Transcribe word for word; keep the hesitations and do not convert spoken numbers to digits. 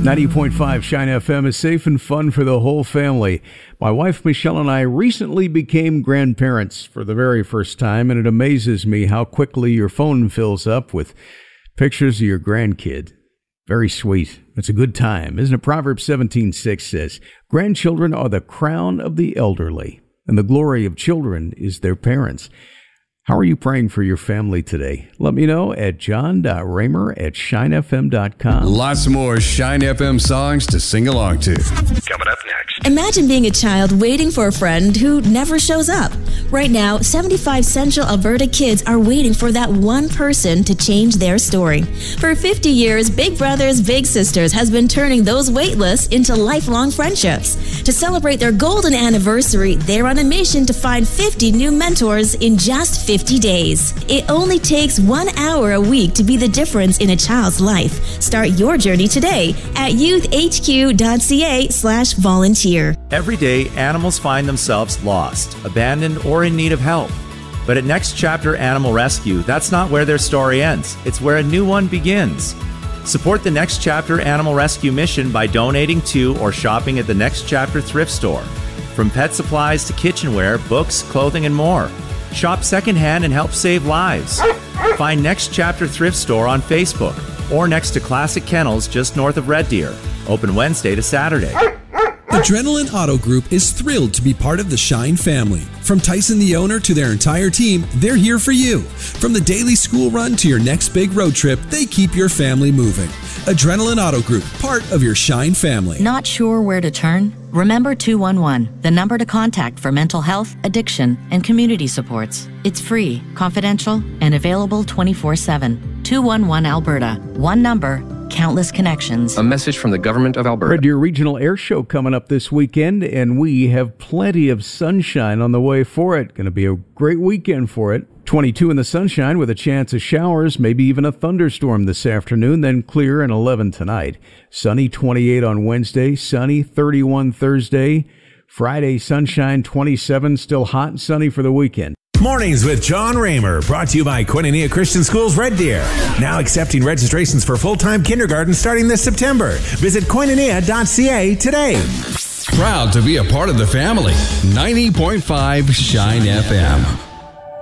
ninety point five Shine F M is safe and fun for the whole family. My wife Michelle and I recently became grandparents for the very first time, and it amazes me how quickly your phone fills up with pictures of your grandkid. Very sweet. It's a good time, isn't it? Proverbs seventeen six says, grandchildren are the crown of the elderly, and the glory of children is their parents. How are you praying for your family today? Let me know at john dot raymer at shine f m dot com. Lots more Shine F M songs to sing along to. Coming up next. Imagine being a child waiting for a friend who never shows up. Right now, seventy-five Central Alberta kids are waiting for that one person to change their story. For fifty years, Big Brothers Big Sisters has been turning those wait lists into lifelong friendships. To celebrate their golden anniversary, they're on a mission to find fifty new mentors in just fifty days. It only takes one hour a week to be the difference in a child's life. Start your journey today at youth h q dot c a slash volunteer. Every day, animals find themselves lost, abandoned, or in need of help. But at Next Chapter Animal Rescue, that's not where their story ends. It's where a new one begins. Support the Next Chapter Animal Rescue mission by donating to or shopping at the Next Chapter thrift store. From pet supplies to kitchenware, books, clothing, and more. Shop secondhand and help save lives. Find Next Chapter Thrift Store on Facebook or next to Classic Kennels just north of Red Deer. Open Wednesday to Saturday. Adrenaline Auto Group is thrilled to be part of the Shine family. From Tyson the owner to their entire team, they're here for you. From the daily school run to your next big road trip, they keep your family moving. Adrenaline Auto Group, part of your Shine family. Not sure where to turn? Remember two one one, the number to contact for mental health, addiction, and community supports. It's free, confidential, and available twenty-four seven. two one one Alberta. One number, countless connections. A message from the Government of Alberta. Red Deer Regional Air Show coming up this weekend, and we have plenty of sunshine on the way for it. Going to be a great weekend for it. twenty-two in the sunshine with a chance of showers, maybe even a thunderstorm this afternoon, then clear and eleven tonight. Sunny twenty-eight on Wednesday, sunny thirty-one Thursday. Friday, sunshine twenty-seven, still hot and sunny for the weekend. Mornings with John Raymer, brought to you by Koinonia Christian Schools Red Deer. Now accepting registrations for full-time kindergarten starting this September. Visit koinonia dot c a today. Proud to be a part of the family. ninety point five Shine F M.